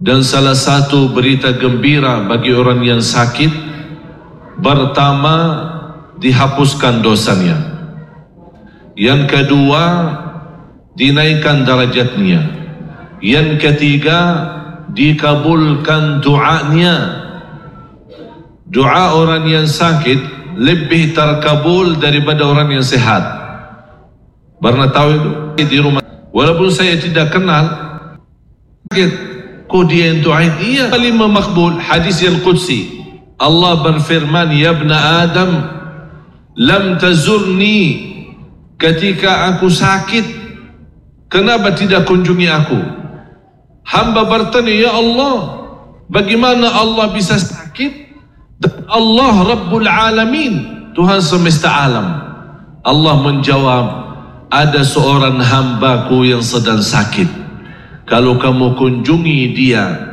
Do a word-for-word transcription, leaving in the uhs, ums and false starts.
Dan salah satu berita gembira bagi orang yang sakit, pertama, dihapuskan dosanya. Yang kedua, dinaikkan derajatnya. Yang ketiga, dikabulkan doanya. Doa orang yang sakit lebih terkabul daripada orang yang sehat. Pernah tahu itu? Di rumah, walaupun saya tidak kenal, kau dia yang doain, iya kalimah makbul. Hadis yang qudsi, Allah berfirman, ya ibna Adam, lam tazurni ketika aku sakit, kenapa tidak kunjungi aku? Hamba bertanya, ya Allah, bagaimana Allah bisa sakit? Dan Allah Rabbul Alamin, Tuhan semesta alam. Allah menjawab, ada seorang hambaku yang sedang sakit. Kalau kamu kunjungi dia,